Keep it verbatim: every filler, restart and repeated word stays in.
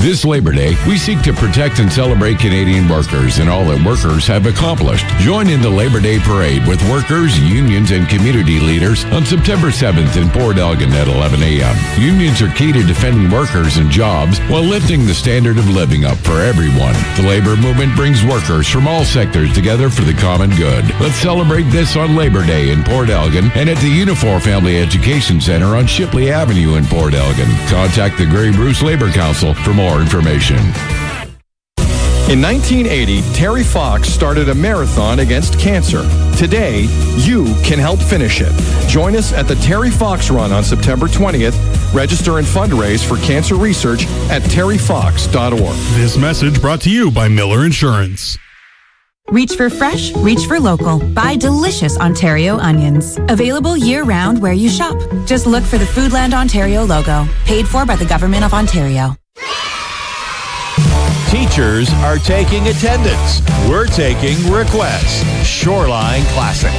This Labor Day, we seek to protect and celebrate Canadian workers and all that workers have accomplished. Join in the Labor Day Parade with workers, unions, and community leaders on September seventh in Port Elgin at eleven a.m. Unions are key to defending workers and jobs while lifting the standard of living up for everyone. The labor movement brings workers from all sectors together for the common good. Let's celebrate this on Labor Day in Port Elgin and at the Unifor Family Education Center on Shipley Avenue in Port Elgin. Contact the Grey Bruce Labor Council for more information. In nineteen eighty, Terry Fox started a marathon against cancer. Today, you can help finish it. Join us at the Terry Fox Run on September twentieth. Register and fundraise for cancer research at terry fox dot org. This message brought to you by Miller Insurance. Reach for fresh, reach for local. Buy delicious Ontario onions. Available year-round where you shop. Just look for the Foodland Ontario logo. Paid for by the Government of Ontario. Teachers are taking attendance. We're taking requests. Shoreline Classic.